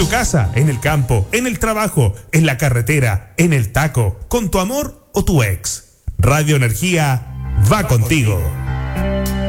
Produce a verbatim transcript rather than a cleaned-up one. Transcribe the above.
casa, en el campo, en el trabajo, en la carretera, en el taco, con tu amor o tu ex. Radio Energía va contigo.